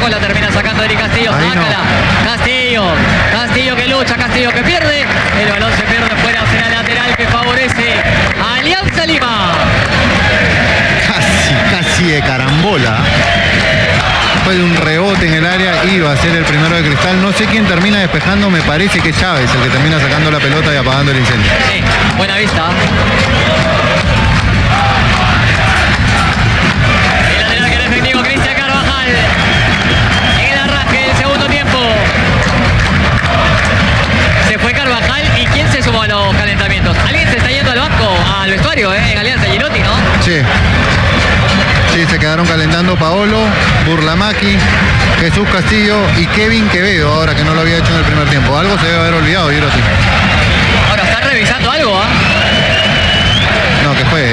sacó, la termina sacando Eric Castillo. Ahí Sácala. Castillo que lucha, Castillo que pierde. El balón se pierde fuera, será lateral que favorece a Alianza Lima. Casi de carambola. Después de un rebote en el área, iba a ser el primero de Cristal. No sé quién termina despejando, me parece que es Chávez el que termina sacando la pelota y apagando el incendio. Sí, buena vista. El lateral que era efectivo, Cristian Carvajal. En el arranque del segundo tiempo. Se fue Carvajal y ¿quién se sumó a los calentamientos? Alguien se está yendo al banco, al vestuario, en Alianza, Girotti, ¿no? Sí. Sí, se quedaron calentando Paolo, Burlamaqui, Jesús Castillo y Kevin Quevedo, ahora que no lo había hecho en el primer tiempo. Algo se debe haber olvidado, Girotti. Ahora están revisando algo, ¿ah? No, que fue